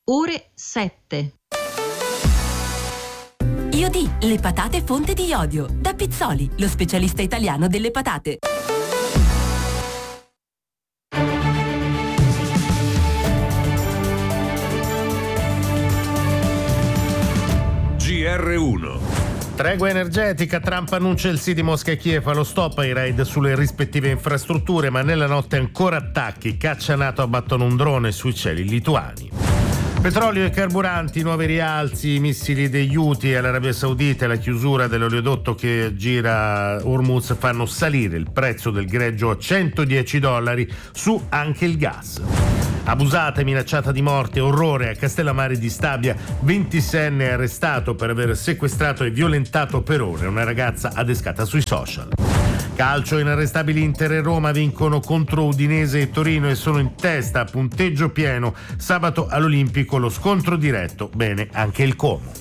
Ore 7. Iodi, le patate fonte di iodio. Da Pizzoli, lo specialista italiano delle patate. GR1. Tregua energetica, Trump annuncia il sì di Mosca e Kiev allo stop ai raid sulle rispettive infrastrutture, ma nella notte ancora attacchi, caccia NATO abbattono un drone sui cieli lituani. Petrolio e carburanti, nuovi rialzi, i missili degli Houthi all'Arabia Saudita e la chiusura dell'oleodotto che gira Hormuz fanno salire il prezzo del greggio a $110, su anche il gas. Abusata e minacciata di morte, orrore a Castellammare di Stabia, 26enne arrestato per aver sequestrato e violentato per ore una ragazza adescata sui social. Calcio, inarrestabili Inter e Roma vincono contro Udinese e Torino e sono in testa a punteggio pieno. Sabato all'Olimpico lo scontro diretto, bene anche il Como.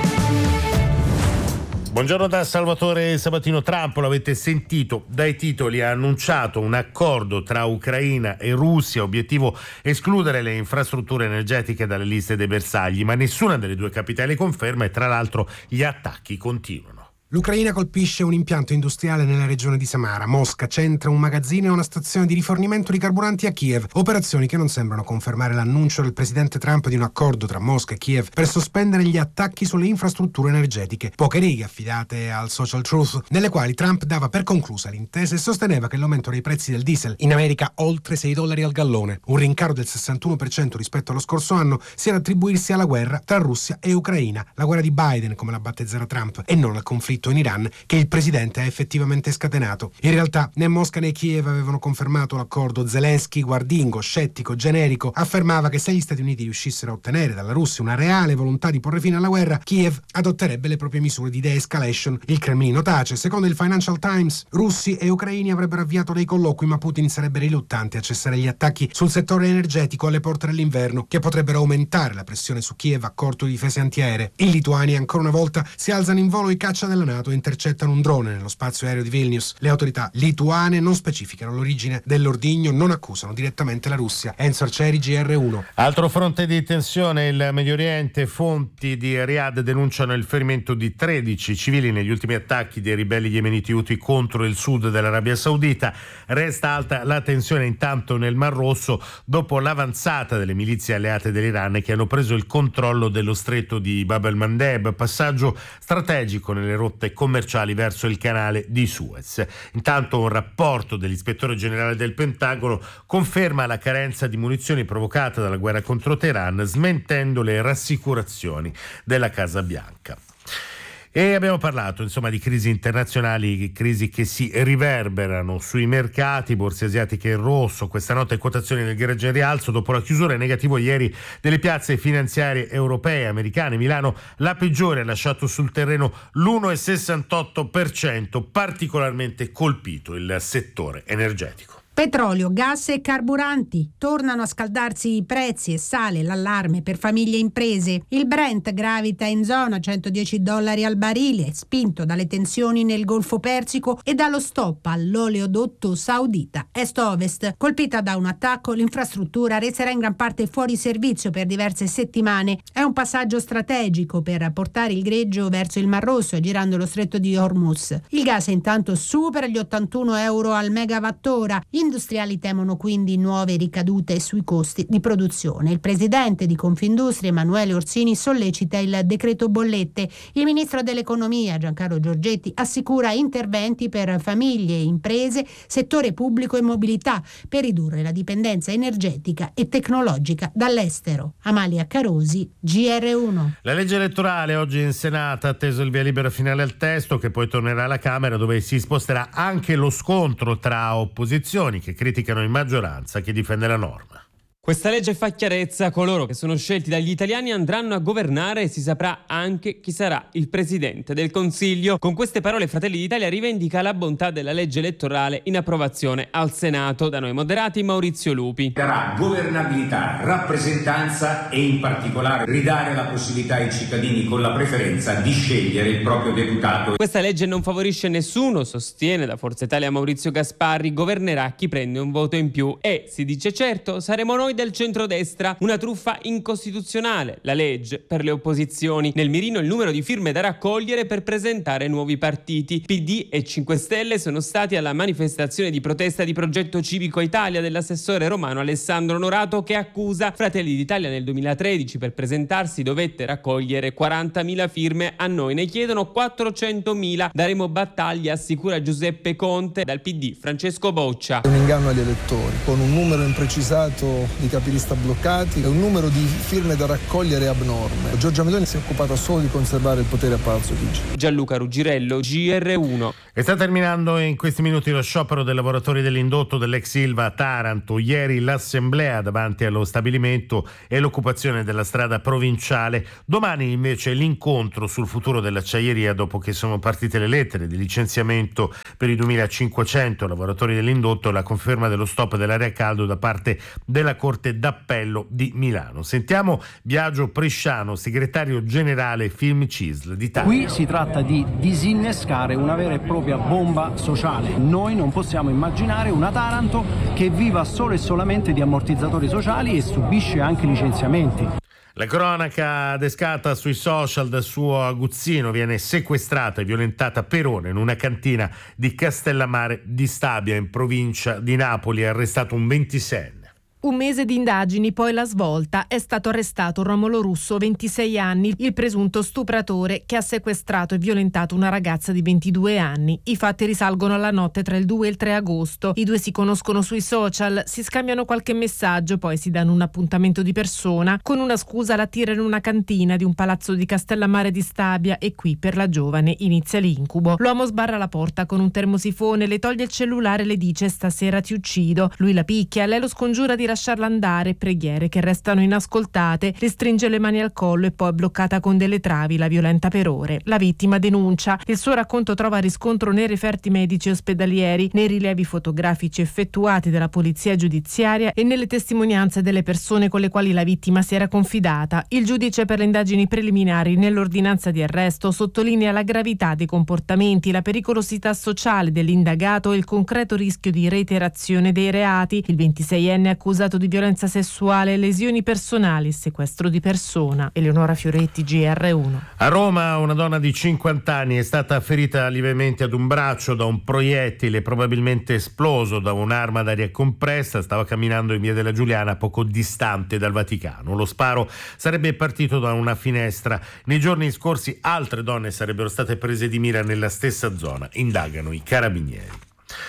Buongiorno da Salvatore Sabatino. Trump, l'avete sentito dai titoli, ha annunciato un accordo tra Ucraina e Russia, obiettivo escludere le infrastrutture energetiche dalle liste dei bersagli, ma nessuna delle due capitali conferma e tra l'altro gli attacchi continuano. L'Ucraina colpisce un impianto industriale nella regione di Samara. Mosca centra un magazzino e una stazione di rifornimento di carburanti a Kiev. Operazioni che non sembrano confermare l'annuncio del presidente Trump di un accordo tra Mosca e Kiev per sospendere gli attacchi sulle infrastrutture energetiche. Poche righe affidate al Social Truth, nelle quali Trump dava per conclusa l'intesa e sosteneva che l'aumento dei prezzi del diesel in America oltre $6 al gallone, un rincaro del 61% rispetto allo scorso anno, sia da attribuirsi alla guerra tra Russia e Ucraina, la guerra di Biden come la battezza Trump, e non al conflitto in Iran che il presidente ha effettivamente scatenato. In realtà né Mosca né Kiev avevano confermato l'accordo. Zelensky, guardingo, scettico, generico, affermava che se gli Stati Uniti riuscissero a ottenere dalla Russia una reale volontà di porre fine alla guerra, Kiev adotterebbe le proprie misure di de-escalation. Il Cremlino tace. Secondo il Financial Times, russi e ucraini avrebbero avviato dei colloqui, ma Putin sarebbe riluttante a cessare gli attacchi sul settore energetico alle porte dell'inverno, che potrebbero aumentare la pressione su Kiev a corto di difese antiaeree. In Lituania ancora una volta si alzano in volo i caccia della NATO e intercettano un drone nello spazio aereo di Vilnius. Le autorità lituane non specificano l'origine dell'ordigno, non accusano direttamente la Russia. Enzo Arcieri, GR1. Altro fronte di tensione, il Medio Oriente. Fonti di Riyadh denunciano il ferimento di 13 civili negli ultimi attacchi dei ribelli yemeniti Houthi contro il sud dell'Arabia Saudita. Resta alta la tensione intanto nel Mar Rosso dopo l'avanzata delle milizie alleate dell'Iran che hanno preso il controllo dello stretto di Bab el-Mandeb, passaggio strategico nelle rotte commerciali verso il canale di Suez. Intanto un rapporto dell'ispettore generale del Pentagono conferma la carenza di munizioni provocata dalla guerra contro Teheran, smentendo le rassicurazioni della Casa Bianca. E abbiamo parlato di crisi internazionali, crisi che si riverberano sui mercati, borse asiatiche in rosso, questa notte quotazioni del greggio in rialzo dopo la chiusura in negativo ieri delle piazze finanziarie europee, americane. Milano la peggiore, ha lasciato sul terreno l'1,68%, particolarmente colpito il settore energetico. Petrolio, gas e carburanti. Tornano a scaldarsi i prezzi e sale l'allarme per famiglie e imprese. Il Brent gravita in zona $110 al barile, spinto dalle tensioni nel Golfo Persico e dallo stop all'oleodotto saudita est-ovest. Colpita da un attacco, l'infrastruttura resterà in gran parte fuori servizio per diverse settimane. È un passaggio strategico per portare il greggio verso il Mar Rosso e girando lo stretto di Hormuz. Il gas intanto supera gli €81 al megawattora. Gli industriali temono quindi nuove ricadute sui costi di produzione. Il presidente di Confindustria, Emanuele Orsini, sollecita il decreto bollette. Il ministro dell'economia, Giancarlo Giorgetti, assicura interventi per famiglie e imprese, settore pubblico e mobilità per ridurre la dipendenza energetica e tecnologica dall'estero. Amalia Carosi, GR1. La legge elettorale oggi in Senato ha atteso il via libera finale al testo, che poi tornerà alla Camera, dove si sposterà anche lo scontro tra opposizioni che criticano in maggioranza chi difende la norma. Questa legge fa chiarezza: coloro che sono scelti dagli italiani andranno a governare e si saprà anche chi sarà il presidente del Consiglio. Con queste parole Fratelli d'Italia rivendica la bontà della legge elettorale in approvazione al Senato. Da noi moderati, Maurizio Lupi. Darà governabilità, rappresentanza e in particolare ridare la possibilità ai cittadini con la preferenza di scegliere il proprio deputato. Questa legge non favorisce nessuno, sostiene da Forza Italia Maurizio Gasparri, governerà chi prende un voto in più e, si dice certo, saremo noi noi del centrodestra. Una truffa incostituzionale, la legge per le opposizioni. Nel mirino il numero di firme da raccogliere per presentare nuovi partiti. PD e 5 Stelle sono stati alla manifestazione di protesta di Progetto Civico Italia dell'assessore romano Alessandro Onorato, che accusa Fratelli d'Italia nel 2013 per presentarsi dovette raccogliere 40.000 firme, a noi ne chiedono 400.000. Daremo battaglia, assicura Giuseppe Conte. Dal PD Francesco Boccia. Un inganno agli elettori, con un numero imprecisato di capilista bloccati e un numero di firme da raccogliere abnorme. Giorgia Meloni si è occupata solo di conservare il potere a Palazzo Chigi. Gianluca Ruggirello, GR1. E sta terminando in questi minuti lo sciopero dei lavoratori dell'indotto dell'ex Ilva a Taranto. Ieri l'assemblea davanti allo stabilimento e l'occupazione della strada provinciale. Domani invece l'incontro sul futuro dell'acciaieria, dopo che sono partite le lettere di licenziamento per i 2.500 lavoratori dell'indotto e la conferma dello stop dell'area a caldo da parte della Corte d'Appello di Milano. Sentiamo Biagio Presciano, segretario generale Filmcisl d'Italia. Qui si tratta di disinnescare una vera e propria bomba sociale. Noi non possiamo immaginare una Taranto che viva solo e solamente di ammortizzatori sociali e subisce anche licenziamenti. La cronaca adescata sui social del suo aguzzino: viene sequestrata e violentata per ore in una cantina di Castellammare di Stabia, in provincia di Napoli. È arrestato un 26enne. Un mese di indagini, poi la svolta. È stato arrestato Romolo Russo, 26 anni, il presunto stupratore che ha sequestrato e violentato una ragazza di 22 anni. I fatti risalgono alla notte tra il 2 e il 3 agosto. I due si conoscono sui social, si scambiano qualche messaggio, poi si danno un appuntamento di persona. Con una scusa la tira in una cantina di un palazzo di Castellammare di Stabia e qui per la giovane inizia l'incubo. L'uomo sbarra la porta con un termosifone, le toglie il cellulare e le dice: "Stasera ti uccido". Lui la picchia, lei lo scongiura di lasciarla andare, preghiere che restano inascoltate, le stringe le mani al collo e poi, bloccata con delle travi, la violenta per ore. La vittima denuncia. Il suo racconto trova riscontro nei referti medici e ospedalieri, nei rilievi fotografici effettuati dalla polizia giudiziaria e nelle testimonianze delle persone con le quali la vittima si era confidata. Il giudice per le indagini preliminari, nell'ordinanza di arresto, sottolinea la gravità dei comportamenti, la pericolosità sociale dell'indagato e il concreto rischio di reiterazione dei reati. Il 26enne accusato di violenza sessuale, lesioni personali e sequestro di persona. Eleonora Fioretti, GR1. A Roma una donna di 50 anni è stata ferita lievemente ad un braccio da un proiettile probabilmente esploso da un'arma ad aria compressa. Stava camminando in via della Giuliana, poco distante dal Vaticano. Lo sparo sarebbe partito da una finestra. Nei giorni scorsi altre donne sarebbero state prese di mira nella stessa zona. Indagano i carabinieri.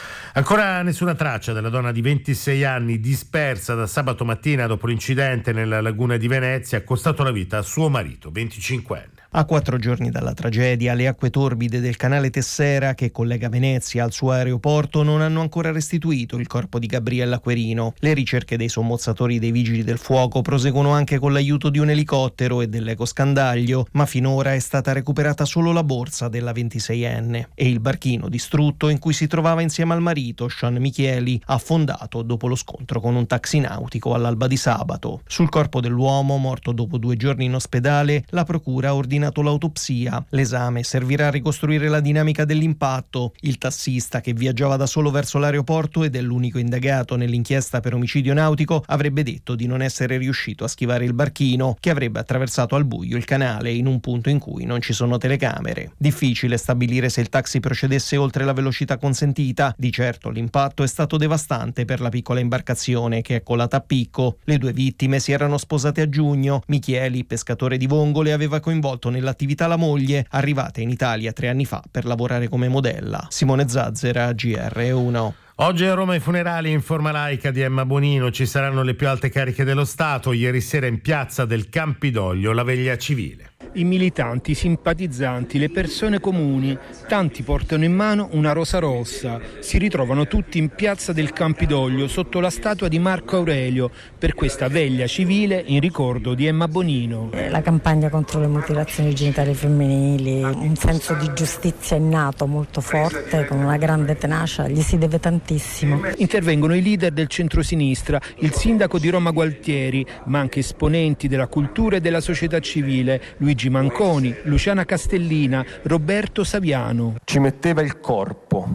Ancora nessuna traccia della donna di 26 anni dispersa da sabato mattina dopo l'incidente nella laguna di Venezia. Ha costato la vita a suo marito, 25enne. A 4 giorni dalla tragedia, le acque torbide del canale Tessera, che collega Venezia al suo aeroporto, non hanno ancora restituito il corpo di Gabriella Querino. Le ricerche dei sommozzatori dei vigili del fuoco proseguono anche con l'aiuto di un elicottero e dell'ecoscandaglio, ma finora è stata recuperata solo la borsa della 26enne e il barchino distrutto in cui si trovava insieme al marito, Sean Michieli, affondato dopo lo scontro con un taxi nautico all'alba di sabato. Sul corpo dell'uomo, morto dopo 2 giorni in ospedale, la procura ha ordinato l'autopsia. L'esame servirà a ricostruire la dinamica dell'impatto. Il tassista, che viaggiava da solo verso l'aeroporto ed è l'unico indagato nell'inchiesta per omicidio nautico, avrebbe detto di non essere riuscito a schivare il barchino, che avrebbe attraversato al buio il canale in un punto in cui non ci sono telecamere. Difficile stabilire se il taxi procedesse oltre la velocità consentita. Di certo l'impatto è stato devastante per la piccola imbarcazione, che è colata a picco. Le 2 vittime si erano sposate a giugno. Michieli, pescatore di vongole, aveva coinvolto nell'attività la moglie, arrivata in Italia 3 anni fa per lavorare come modella. Simone Zazzera, GR1. Oggi a Roma i funerali in forma laica di Emma Bonino. Ci saranno le più alte cariche dello Stato. Ieri sera in piazza del Campidoglio la veglia civile. I militanti, i simpatizzanti, le persone comuni, tanti portano in mano una rosa rossa. Si ritrovano tutti in piazza del Campidoglio sotto la statua di Marco Aurelio per questa veglia civile in ricordo di Emma Bonino. La campagna contro le mutilazioni genitali femminili, un senso di giustizia innato molto forte, con una grande tenacia, gli si deve tantissimo. Intervengono i leader del centrosinistra, il sindaco di Roma Gualtieri, ma anche esponenti della cultura e della società civile, Luigi Manconi, Luciana Castellina, Roberto Saviano. Ci metteva il corpo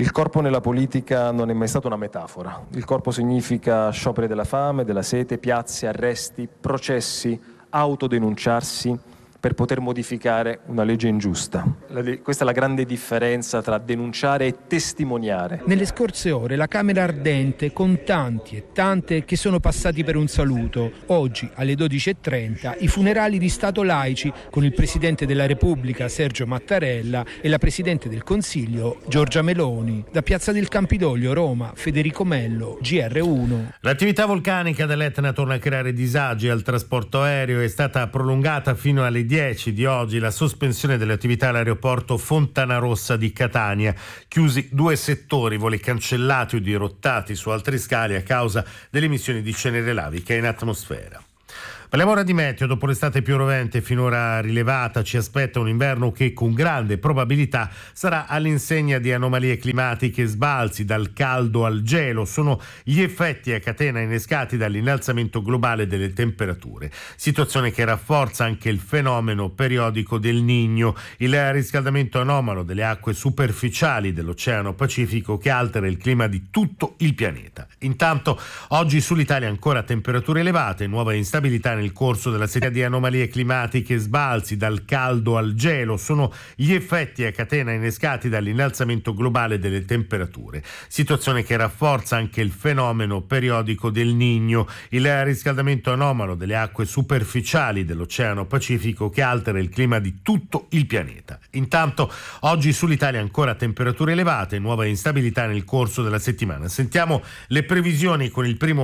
Il corpo nella politica non è mai stata una metafora. Il corpo significa scioperi della fame, della sete, piazze, arresti, processi, autodenunciarsi per poter modificare una legge ingiusta. Questa è la grande differenza tra denunciare e testimoniare. Nelle scorse ore la Camera ardente con tanti e tante che sono passati per un saluto. Oggi alle 12:30 i funerali di Stato laici con il Presidente della Repubblica Sergio Mattarella e la Presidente del Consiglio Giorgia Meloni. Da Piazza del Campidoglio, Roma, Federico Mello, GR1. L'attività vulcanica dell'Etna torna a creare disagi al trasporto aereo. È stata prolungata fino alle 10 di oggi la sospensione delle attività all'aeroporto Fontanarossa di Catania. Chiusi 2 settori, voli cancellati o dirottati su altri scali a causa delle emissioni di cenere lavica in atmosfera. Parliamo ora di meteo. Dopo l'estate più rovente finora rilevata, ci aspetta un inverno che con grande probabilità sarà all'insegna di anomalie climatiche, sbalzi dal caldo al gelo. Sono gli effetti a catena innescati dall'innalzamento globale delle temperature, situazione che rafforza anche il fenomeno periodico del Niño, il riscaldamento anomalo delle acque superficiali dell'Oceano Pacifico che altera il clima di tutto il pianeta. Intanto oggi sull'Italia ancora temperature elevate, nuova instabilità nel corso della serie di anomalie climatiche, sbalzi dal caldo al gelo. Sono gli effetti a catena innescati dall'innalzamento globale delle temperature, situazione che rafforza anche il fenomeno periodico del Niño, il riscaldamento anomalo delle acque superficiali dell'Oceano Pacifico che altera il clima di tutto il pianeta. Intanto oggi sull'Italia ancora temperature elevate, nuova instabilità nel corso della settimana. Sentiamo le previsioni con il primo